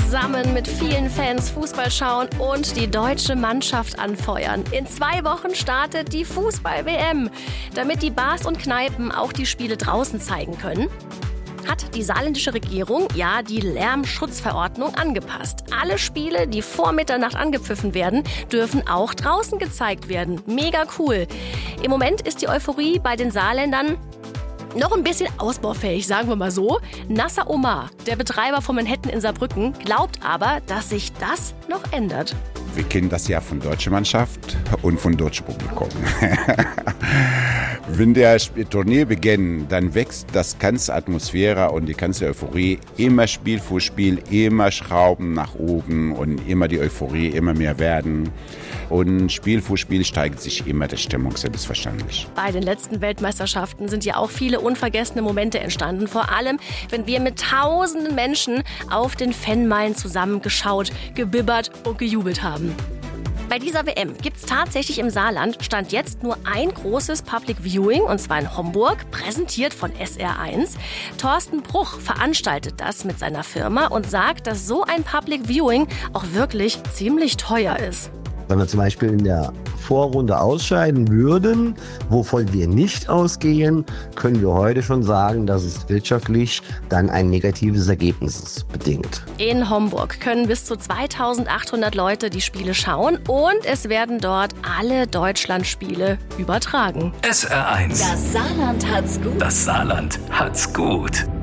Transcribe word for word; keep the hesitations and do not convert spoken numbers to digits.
zusammen mit vielen Fans Fußball schauen und die deutsche Mannschaft anfeuern. In zwei Wochen startet die Fußball-W M. Damit die Bars und Kneipen auch die Spiele draußen zeigen können, hat die saarländische Regierung ja die Lärmschutzverordnung angepasst. Alle Spiele, die vor Mitternacht angepfiffen werden, dürfen auch draußen gezeigt werden. Mega cool. Im Moment ist die Euphorie bei den Saarländern noch ein bisschen ausbaufähig, sagen wir mal so. Nasser Omar, der Betreiber von Manhattan in Saarbrücken, glaubt aber, dass sich das noch ändert. Wir kennen das ja von deutscher Mannschaft und von deutschem Publikum. Wenn der Turnier beginnt, dann wächst das ganze Atmosphäre und die ganze Euphorie. Immer Spiel für Spiel, immer Schrauben nach oben und immer die Euphorie immer mehr werden. Und Spiel für Spiel steigt sich immer die Stimmung, selbstverständlich. Bei den letzten Weltmeisterschaften sind ja auch viele unvergessene Momente entstanden. Vor allem, wenn wir mit tausenden Menschen auf den Fanmeilen zusammengeschaut, gebibbert und gejubelt haben. Bei dieser W M gibt es tatsächlich im Saarland Stand jetzt nur ein großes Public Viewing, und zwar in Homburg, präsentiert von S R eins. Thorsten Bruch veranstaltet das mit seiner Firma und sagt, dass so ein Public Viewing auch wirklich ziemlich teuer ist. Wenn wir zum Beispiel in der Vorrunde ausscheiden würden, wovon wir nicht ausgehen, können wir heute schon sagen, dass es wirtschaftlich dann ein negatives Ergebnis bedingt. In Homburg können bis zu zweitausendachthundert Leute die Spiele schauen und es werden dort alle Deutschlandspiele übertragen. S R eins. Das Saarland hat's gut. Das Saarland hat's gut.